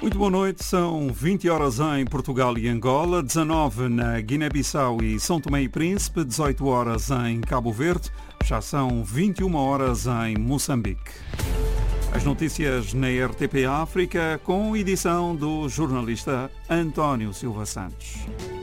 Muito boa noite, são 20 horas em Portugal e Angola, 19 na Guiné-Bissau e São Tomé e Príncipe, 18 horas em Cabo Verde, já são 21 horas em Moçambique. As notícias na RTP África com edição do jornalista António Silva Santos.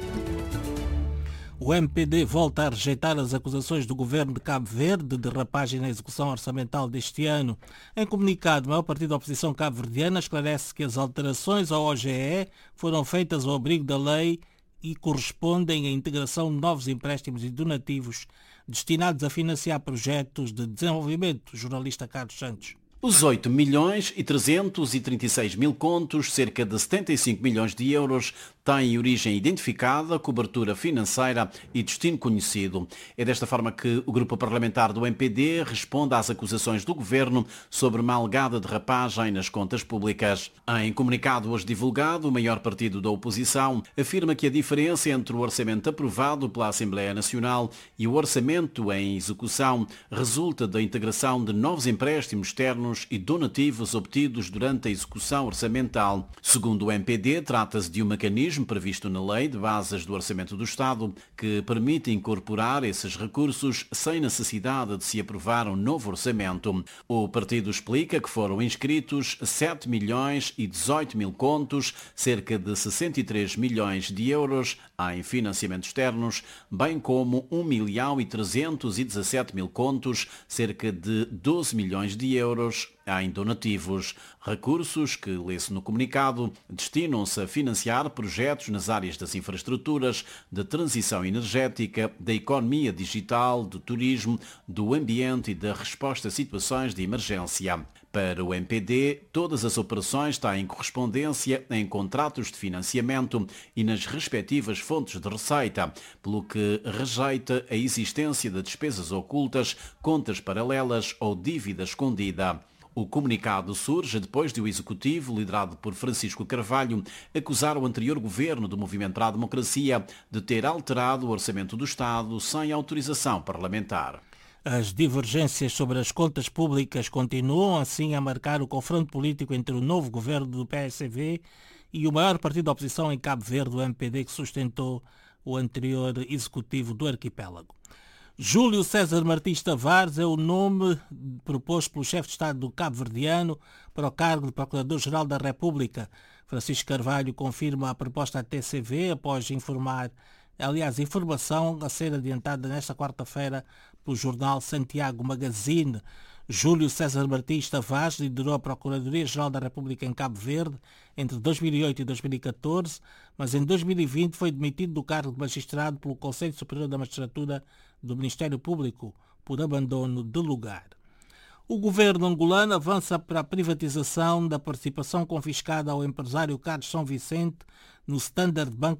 O MPD volta a rejeitar as acusações do governo de Cabo Verde de derrapagem na execução orçamental deste ano. Em comunicado, o maior partido da oposição cabo-verdiana esclarece que as alterações ao OGE foram feitas ao abrigo da lei e correspondem à integração de novos empréstimos e donativos destinados a financiar projetos de desenvolvimento. Jornalista Carlos Santos. Os 8 milhões e 336 mil contos, cerca de 75 milhões de euros, têm origem identificada, cobertura financeira e destino conhecido. É desta forma que o grupo parlamentar do MPD responde às acusações do governo sobre uma alegada derrapagem nas contas públicas. Em comunicado hoje divulgado, o maior partido da oposição afirma que a diferença entre o orçamento aprovado pela Assembleia Nacional e o orçamento em execução resulta da integração de novos empréstimos externos e donativos obtidos durante a execução orçamental. Segundo o MPD, trata-se de um mecanismo previsto na Lei de Bases do Orçamento do Estado que permite incorporar esses recursos sem necessidade de se aprovar um novo orçamento. O partido explica que foram inscritos 7 milhões e 18 mil contos, cerca de 63 milhões de euros em financiamentos externos, bem como 1 milhão e 317 mil contos, cerca de 12 milhões de euros em donativos. Recursos que, lê-se no comunicado, destinam-se a financiar projetos nas áreas das infraestruturas, da transição energética, da economia digital, do turismo, do ambiente e da resposta a situações de emergência. Para o MPD, todas as operações têm correspondência em contratos de financiamento e nas respectivas fontes de receita, pelo que rejeita a existência de despesas ocultas, contas paralelas ou dívida escondida. O comunicado surge depois de o Executivo, liderado por Francisco Carvalho, acusar o anterior governo do Movimento para a Democracia de ter alterado o orçamento do Estado sem autorização parlamentar. As divergências sobre as contas públicas continuam assim a marcar o confronto político entre o novo governo do PSV e o maior partido da oposição em Cabo Verde, o MPD, que sustentou o anterior executivo do arquipélago. Júlio César Martins Tavares é o nome proposto pelo chefe de Estado do cabo-verdiano para o cargo de Procurador-Geral da República. Francisco Carvalho confirma a proposta à TCV após informação a ser adiantada nesta quarta-feira pelo jornal Santiago Magazine. Júlio César Martins Tavares liderou a Procuradoria-Geral da República em Cabo Verde entre 2008 e 2014, mas em 2020 foi demitido do cargo de magistrado pelo Conselho Superior da Magistratura do Ministério Público por abandono de lugar. O governo angolano avança para a privatização da participação confiscada ao empresário Carlos São Vicente no Standard Bank